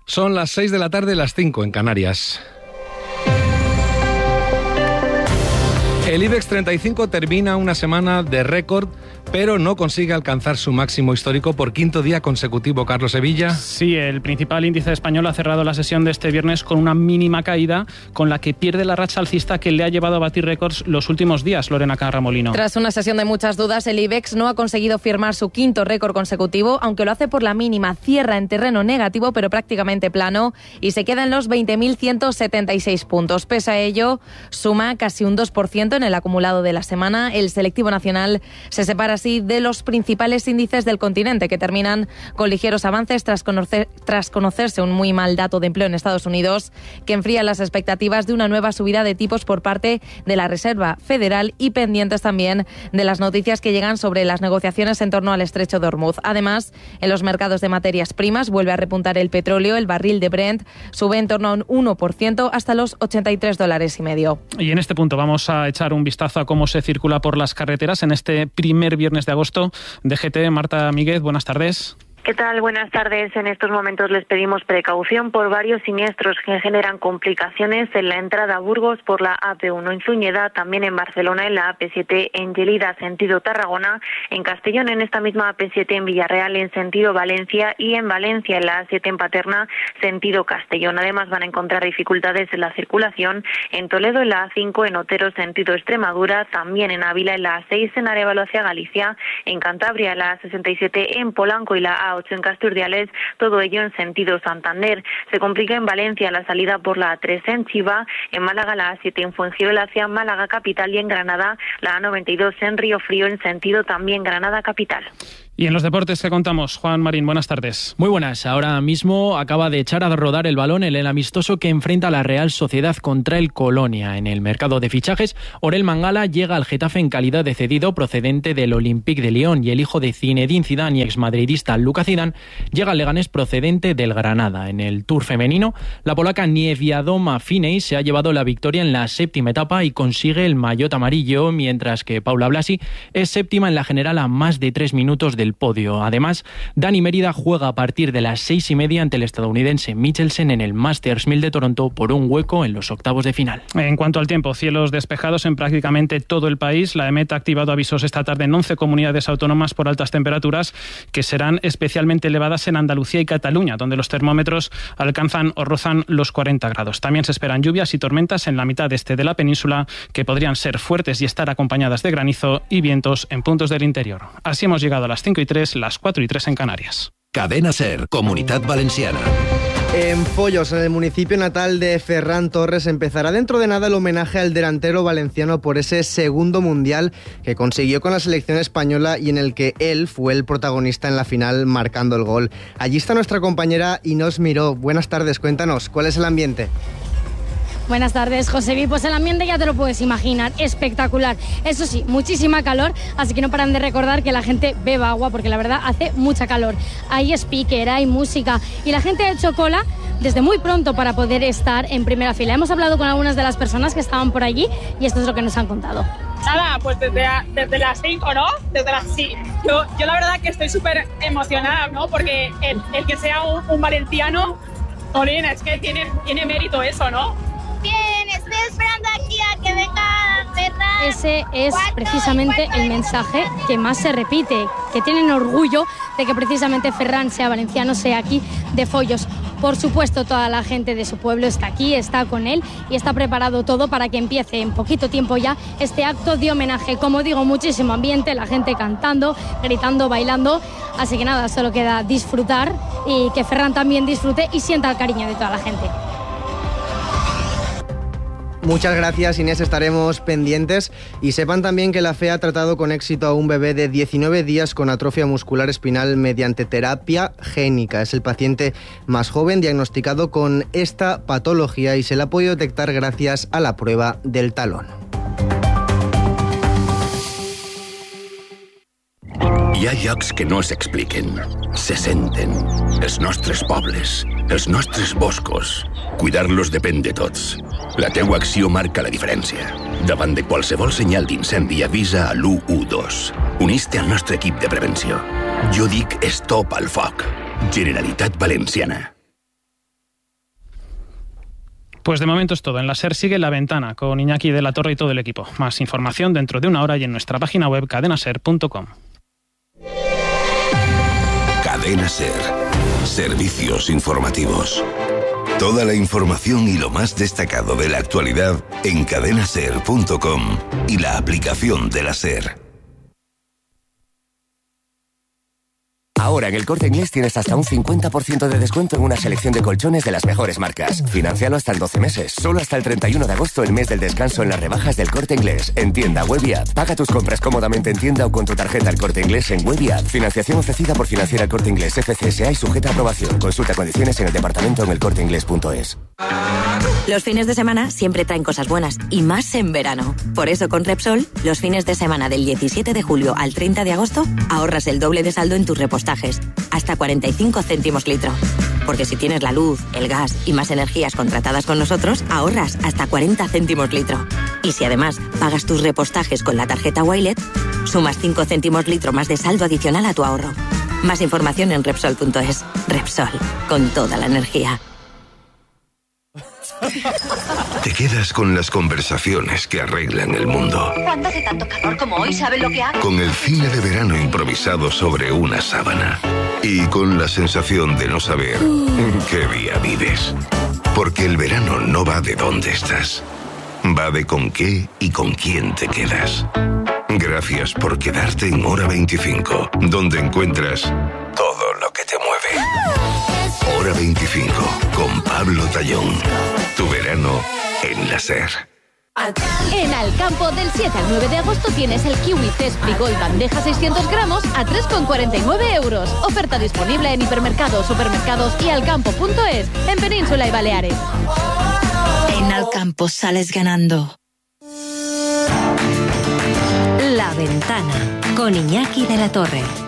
Son las 6 de la tarde, las 5 en Canarias. El IBEX 35 termina una semana de récord, pero no consigue alcanzar su máximo histórico por quinto día consecutivo. Carlos Sevilla. Sí, el principal índice español ha cerrado la sesión de este viernes con una mínima caída, con la que pierde la racha alcista que le ha llevado a batir récords los últimos días, Lorena Carramolino. Tras una sesión de muchas dudas, el IBEX no ha conseguido firmar su quinto récord consecutivo, aunque lo hace por la mínima. Cierra en terreno negativo, pero prácticamente plano, y se queda en los 20.176 puntos. Pese a ello, suma casi un 2% en el acumulado de la semana. El selectivo nacional se separa así de los principales índices del continente, que terminan con ligeros avances tras conocerse un muy mal dato de empleo en Estados Unidos, que enfría las expectativas de una nueva subida de tipos por parte de la Reserva Federal, y pendientes también de las noticias que llegan sobre las negociaciones en torno al estrecho de Hormuz. Además, en los mercados de materias primas vuelve a repuntar el petróleo. El barril de Brent sube en torno a un 1% hasta los $83,50. Y en este punto vamos a echar un vistazo a cómo se circula por las carreteras en este primer viernes de agosto. DGT, Marta Míguez, buenas tardes. ¿Qué tal? Buenas tardes. En estos momentos les pedimos precaución por varios siniestros que generan complicaciones en la entrada a Burgos por la AP1 en Zuñeda, también en Barcelona en la AP7 en Gelida, sentido Tarragona, en Castellón en esta misma AP7 en Villarreal en sentido Valencia, y en Valencia en la A7 en Paterna, sentido Castellón. Además van a encontrar dificultades en la circulación en Toledo en la A5 en Otero sentido Extremadura, también en Ávila en la A6 en Arévalo hacia Galicia, en Cantabria en la A67 en Polanco y la A8 en Casturdiales, todo ello en sentido Santander. Se complica en Valencia la salida por la A3 en Chiva, en Málaga la A7 en Fuengirola hacia Málaga capital, y en Granada la A92 en Río Frío en sentido también Granada capital. Y en los deportes que contamos, Juan Marín, buenas tardes. Muy buenas. Ahora mismo acaba de echar a rodar el balón el amistoso que enfrenta a la Real Sociedad contra el Colonia. En el mercado de fichajes, Orel Mangala llega al Getafe en calidad de cedido procedente del Olympique de Lyon, y el hijo de Zinedine Zidane y exmadridista Lucas Zidane llega al Leganés procedente del Granada. En el Tour femenino, la polaca Niewiadoma Finney se ha llevado la victoria en la séptima etapa y consigue el maillot amarillo, mientras que Paula Blasi es séptima en la general a más de 3 minutos del podio. Además, Dani Mérida juega a partir de las 6:30 ante el estadounidense Michelsen en el Masters 1000 de Toronto por un hueco en los octavos de final. En cuanto al tiempo, cielos despejados en prácticamente todo el país. La EMET ha activado avisos esta tarde en 11 comunidades autónomas por altas temperaturas, que serán especialmente elevadas en Andalucía y Cataluña, donde los termómetros alcanzan o rozan los 40 grados. También se esperan lluvias y tormentas en la mitad este de la península, que podrían ser fuertes y estar acompañadas de granizo y vientos en puntos del interior. Así hemos llegado a las 5:03, las 4:03 en Canarias. Cadena SER, Comunitat Valenciana. En Foios, en el municipio natal de Ferran Torres, empezará dentro de nada el homenaje al delantero valenciano por ese segundo mundial que consiguió con la selección española y en el que él fue el protagonista en la final marcando el gol. Allí está nuestra compañera Inés Miró. Buenas tardes, cuéntanos, ¿cuál es el ambiente? Buenas tardes, Josebi. Pues el ambiente ya te lo puedes imaginar, espectacular. Eso sí, muchísima calor, así que no paran de recordar que la gente beba agua, porque la verdad hace mucha calor. Hay speaker, hay música, y la gente ha hecho cola desde muy pronto para poder estar en primera fila. Hemos hablado con algunas de las personas que estaban por allí y esto es lo que nos han contado. Nada, pues desde las 5, ¿no? Sí. Yo la verdad que estoy súper emocionada, ¿no? Porque el que sea un valenciano, Olina, es que tiene mérito eso, ¿no? Bien, estoy esperando aquí a que venga Ferran. Ese es precisamente el mensaje que más se repite, que tienen orgullo de que precisamente Ferran sea valenciano, sea aquí de Foios. Por supuesto, toda la gente de su pueblo está aquí, está con él y está preparado todo para que empiece en poquito tiempo ya este acto de homenaje. Como digo, muchísimo ambiente, la gente cantando, gritando, bailando. Así que nada, solo queda disfrutar y que Ferran también disfrute y sienta el cariño de toda la gente. Muchas gracias, Inés, estaremos pendientes. Y sepan también que la FE ha tratado con éxito a un bebé de 19 días con atrofia muscular espinal mediante terapia génica. Es el paciente más joven diagnosticado con esta patología y se la ha podido detectar gracias a la prueba del talón. Hi ha llocs que no s'expliquen, se senten. Els nostres pobles, els nostres boscos. Cuidar-los depèn de tots. La teua acció marca la diferència. Davant de qualsevol senyal d'incendi, avisa a l'112. Unís-te al nostre equip de prevenció. Jo dic stop al foc. Generalitat Valenciana. Pues de momento es todo. En la SER sigue La Ventana con Iñaki de la Torre y todo el equipo. Más información dentro de una hora y en nuestra página web cadenaser.com. Cadena SER. Servicios informativos. Toda la información y lo más destacado de la actualidad en cadenaser.com y la aplicación de la SER. Ahora en El Corte Inglés tienes hasta un 50% de descuento en una selección de colchones de las mejores marcas. Financialo hasta en 12 meses. Solo hasta el 31 de agosto, el mes del descanso en las rebajas del Corte Inglés. En tienda, web y app. Paga tus compras cómodamente en tienda o con tu tarjeta El Corte Inglés en web y app. Financiación ofrecida por Financiera El Corte Inglés FCSA y sujeta a aprobación. Consulta condiciones en el departamento en elcorteinglés.es. Los fines de semana siempre traen cosas buenas, y más en verano. Por eso con Repsol, los fines de semana del 17 de julio al 30 de agosto, ahorras el doble de saldo en tus repostajes, hasta 45 céntimos litro. Porque si tienes la luz, el gas y más energías contratadas con nosotros, ahorras hasta 40 céntimos litro. Y si además pagas tus repostajes con la tarjeta Wilet, sumas 5 céntimos litro más de saldo adicional a tu ahorro. Más información en Repsol.es. Repsol, con toda la energía. Te quedas con las conversaciones que arreglan el mundo. Cuando hace tanto calor como hoy, ¿saben lo que hago? Con el cine de verano improvisado sobre una sábana. Y con la sensación de no saber en qué día vives. Porque el verano no va de dónde estás. Va de con qué y con quién te quedas. Gracias por quedarte en Hora 25, donde encuentras todo lo que te mueve. Hora 25, con Pablo Tallón. Tu verano en la SER. En Alcampo, del 7 al 9 de agosto tienes el kiwi Zespri Gold bandeja 600 gramos a 3,49 euros. Oferta disponible en hipermercados, supermercados y alcampo.es, en Península y Baleares. En Alcampo sales ganando. La Ventana, con Iñaki de la Torre.